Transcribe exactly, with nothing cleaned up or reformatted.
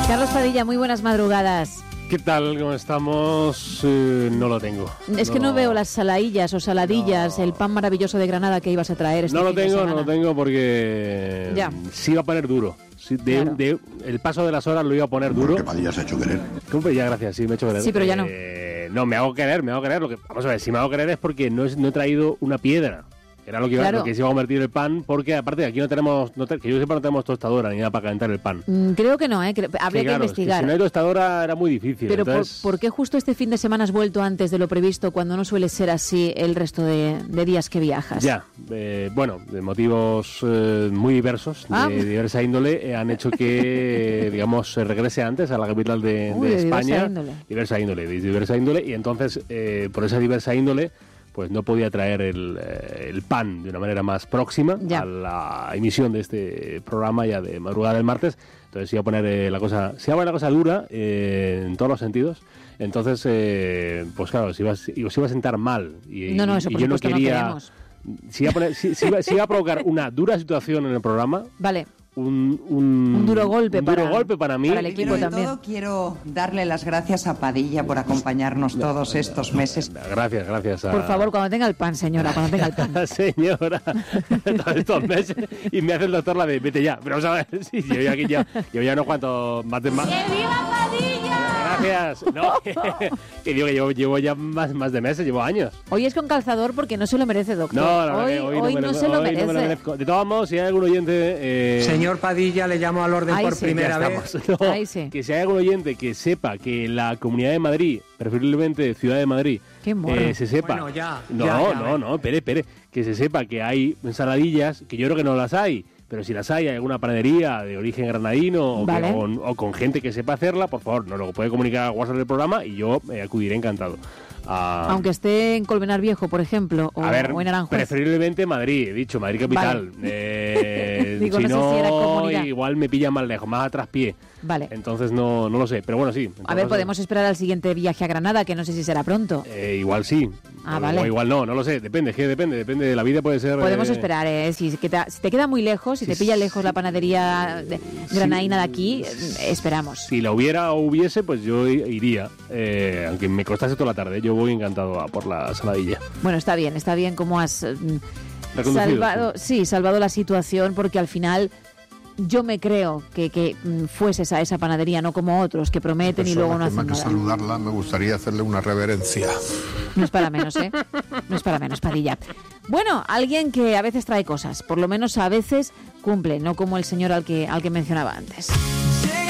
Carlos Padilla, muy buenas madrugadas. ¿Qué tal? ¿Cómo estamos? Eh, no lo tengo. Es que no, no veo las saladillas o saladillas, no. El pan maravilloso de Granada que ibas a traer este No lo fin de tengo, semana. no lo tengo porque ya. sí va a poner duro. Sí, de, claro. de, el paso de las horas lo iba a poner duro. ¿Qué Padilla se ha hecho querer? ¿Cómo? Ya, gracias, sí, me he hecho querer. Sí, pero ya no. Eh, no, me hago querer, me hago querer. Lo que, vamos a ver, si me hago querer es porque no, es, no he traído una piedra. Era lo que, iba, claro. lo que se iba a convertir el pan, porque aparte aquí no tenemos, no te, que yo sepa no tenemos tostadora ni nada para calentar el pan. Mm, creo que no, ¿eh? Creo, habría sí, claro, que investigar. Es que si no hay tostadora era muy difícil. Pero entonces... por, ¿por qué justo este fin de semana has vuelto antes de lo previsto cuando no suele ser así el resto de, de días que viajas? Ya, eh, bueno, de motivos eh, muy diversos, ah. de diversa índole, eh, han hecho que, digamos, se regrese antes a la capital de, Uy, de de España. Diversa índole. Diversa índole, de diversa índole, y entonces, eh, por esa diversa índole, pues no podía traer el, eh, el pan de una manera más próxima ya. a la emisión de este programa ya de madrugada del martes. Entonces se iba a poner eh, la cosa, se iba a poner la cosa dura eh, en todos los sentidos. Entonces, eh, pues claro, se iba, se iba a sentar mal. Y, no, no, eso y por yo no quería. No se, iba a poner, se, se, iba, se iba a provocar una dura situación en el programa. Vale. Un, un, un duro golpe un para, duro golpe para mí. Para el equipo Primero de también. todo, quiero darle las gracias a Padilla por acompañarnos todos estos meses. Gracias, gracias. A... Por favor, cuando tenga el pan, señora, cuando tenga el pan. Señora, todos estos meses. Y me hace el doctor la de vete ya. Pero, ¿sabes? Sí, yo ya aquí ya, yo ya no cuánto más de más. ¡Que viva Padilla! Gracias. No, que digo que llevo, llevo ya más, más de meses, llevo años. Hoy es con calzador porque no se lo merece, doctor. No, la hoy, que hoy, hoy no, no merezco, se lo hoy merece. No me lo merezco. De todos modos, si hay algún oyente... Eh... Señor Padilla, le llamo al orden Ahí por sí, primera ya vez. estamos. No, Ahí sí. Que si hay algún oyente que sepa que la Comunidad de Madrid, preferiblemente Ciudad de Madrid, Qué morro. eh, se sepa... Bueno, ya, no, ya, ya, no, no, espere, espere. Que se sepa que hay ensaladillas, que yo creo que no las hay, pero si las hay, hay alguna panadería de origen granadino o, vale. que, o, o con gente que sepa hacerla, por favor, nos lo puede comunicar a WhatsApp del programa y yo eh, acudiré encantado. Uh, Aunque esté en Colmenar Viejo, por ejemplo, o, a ver, o en Aranjuez. Preferiblemente Madrid, he dicho, Madrid capital. Vale. Eh, Digo, si no sé no, si era comunidad. igual me pilla más lejos, más a traspié. Vale. Entonces no, no lo sé, pero bueno, sí. A ver, podemos esperar al siguiente viaje a Granada, que no sé si será pronto. Eh, igual sí. Ah, o, vale. O igual no, no lo sé, depende, es que depende, depende de la vida, puede ser... Podemos eh, esperar, eh, si, si te, si te queda muy lejos, si sí, te pilla lejos sí, la panadería de granaína de aquí, eh, esperamos. Si la hubiera o hubiese, pues yo iría, eh, aunque me costase toda la tarde, yo voy encantado a por la saladilla. Bueno, está bien, está bien cómo has mm, Reconducido, salvado, sí. sí, salvado la situación, porque al final yo me creo que, que mm, fueses a esa panadería, no como otros que prometen y luego no hacen nada. Más que nada. saludarla, me gustaría hacerle una reverencia. No es para menos, ¿eh? No es para menos, Padilla. Bueno, alguien que a veces trae cosas, por lo menos a veces cumple, no como el señor al que, al que mencionaba antes.